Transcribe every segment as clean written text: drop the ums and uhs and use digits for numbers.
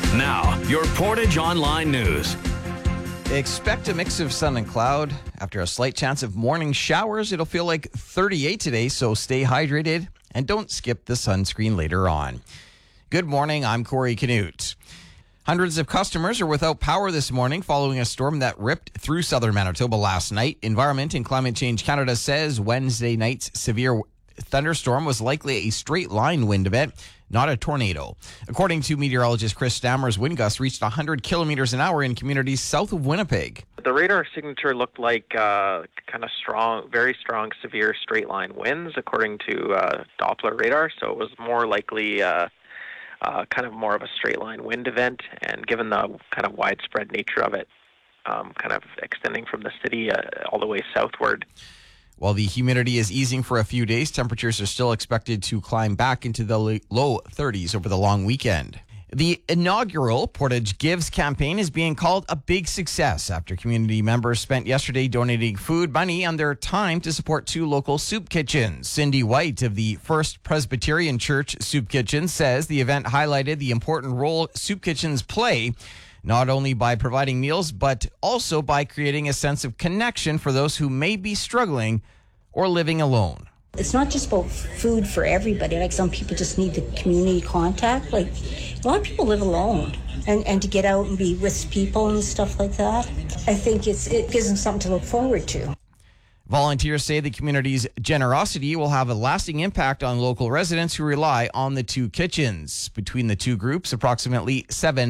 Now, your Portage Online News. Expect a mix of sun and cloud. After a slight chance of morning showers, it'll feel like 38 today, so stay hydrated and don't skip the sunscreen later on. Good morning, I'm Corey Canute. Hundreds of customers are without power this morning following a storm that ripped through southern Manitoba last night. Environment and Climate Change Canada says Wednesday night's severe thunderstorm was likely a straight line wind event, not a tornado. According to meteorologist Chris Stammer's wind gusts reached 100 kilometers an hour in communities south of Winnipeg. The radar signature looked like kind of strong, very strong, severe straight line winds, according to Doppler radar. So it was more likely kind of more of a straight line wind event. And given the kind of widespread nature of it, kind of extending from the city all the way southward. While the humidity is easing for a few days, temperatures are still expected to climb back into the low 30s over the long weekend. The inaugural Portage Gives campaign is being called a big success after community members spent yesterday donating food, money, and their time to support two local soup kitchens. Cindy White of the First Presbyterian Church Soup Kitchen says the event highlighted the important role soup kitchens play, not only by providing meals, but also by creating a sense of connection for those who may be struggling or living alone. It's not just about food for everybody. Like some people just need the community contact. Like a lot of people live alone. And to get out and be with people and stuff like that, I think it gives them something to look forward to. Volunteers say the community's generosity will have a lasting impact on local residents who rely on the two kitchens. Between the two groups, approximately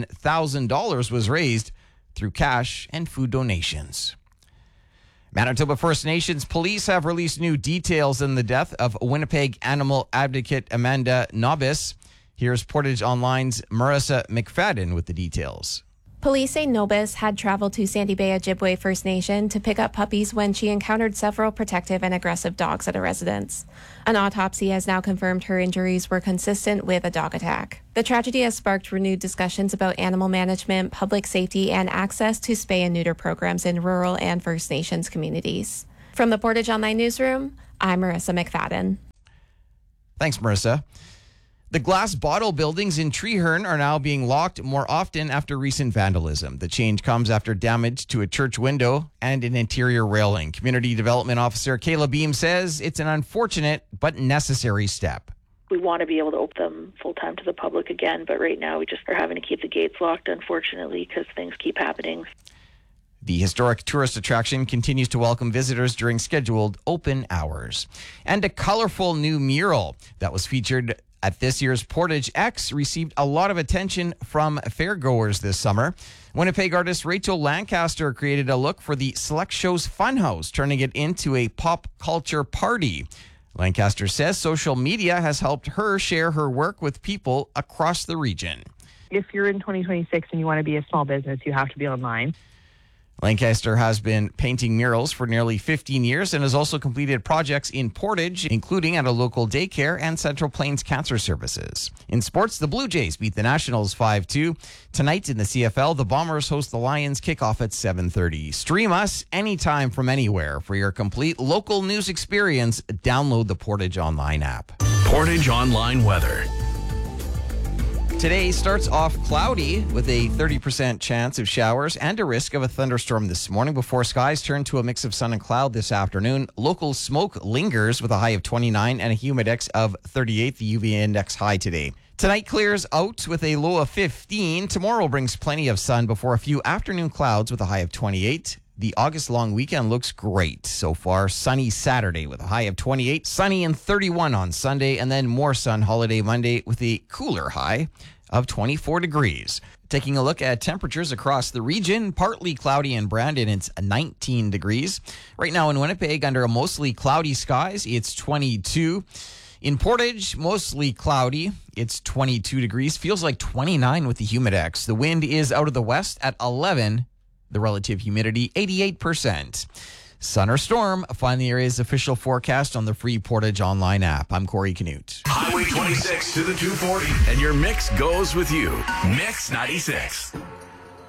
$7,000 was raised through cash and food donations. Manitoba First Nations police have released new details in the death of Winnipeg animal advocate Amanda Nobis. Here's Portage Online's Marissa McFadden with the details. Police say Nobis had traveled to Sandy Bay Ojibwe First Nation to pick up puppies when she encountered several protective and aggressive dogs at a residence. An autopsy has now confirmed her injuries were consistent with a dog attack. The tragedy has sparked renewed discussions about animal management, public safety, and access to spay and neuter programs in rural and First Nations communities. From the Portage Online Newsroom, I'm Marissa McFadden. Thanks, Marissa. The glass bottle buildings in Treeherne are now being locked more often after recent vandalism. The change comes after damage to a church window and an interior railing. Community Development Officer Kayla Beam says it's an unfortunate but necessary step. We want to be able to open them full-time to the public again, but right now we just are having to keep the gates locked, unfortunately, because things keep happening. The historic tourist attraction continues to welcome visitors during scheduled open hours. And a colorful new mural that was featured at this year's Portage X received a lot of attention from fairgoers this summer. Winnipeg artist Rachel Lancaster created a look for the Select Show's Funhouse, turning it into a pop culture party. Lancaster says social media has helped her share her work with people across the region. If you're in 2026 and you want to be a small business, you have to be online. Lancaster has been painting murals for nearly 15 years and has also completed projects in Portage, including at a local daycare and Central Plains Cancer Services. In sports, the Blue Jays beat the Nationals 5-2. Tonight in the CFL, the Bombers host the Lions, kickoff at 7:30. Stream us anytime from anywhere. For your complete local news experience, download the Portage Online app. Portage Online weather. Today starts off cloudy with a 30% chance of showers and a risk of a thunderstorm this morning before skies turn to a mix of sun and cloud this afternoon. Local smoke lingers with a high of 29 and a humidex of 38, the UV index high today. Tonight clears out with a low of 15. Tomorrow brings plenty of sun before a few afternoon clouds with a high of 28. The August long weekend looks great so far. Sunny Saturday with a high of 28, sunny and 31 on Sunday, and then more sun holiday Monday with a cooler high of 24 degrees. Taking a look at temperatures across the region, partly cloudy in Brandon, it's 19 degrees. Right now in Winnipeg, under a mostly cloudy skies, it's 22. In Portage, mostly cloudy, it's 22 degrees. Feels like 29 with the humidex. The wind is out of the west at 11. The relative humidity, 88%. Sun or storm, find the area's official forecast on the free Portage Online app. I'm Corey Canute. Highway 26 to the 240. And your mix goes with you. Mix 96.